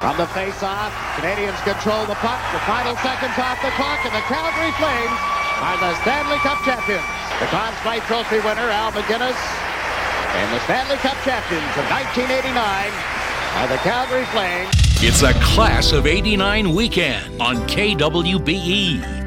From the face-off, Canadians control the puck. The final seconds off the clock, and the Calgary Flames are the Stanley Cup champions. The Conn Smythe Trophy winner, Al MacInnis, and the Stanley Cup champions of 1989 are the Calgary Flames. It's a Class of '89 weekend on KWBE.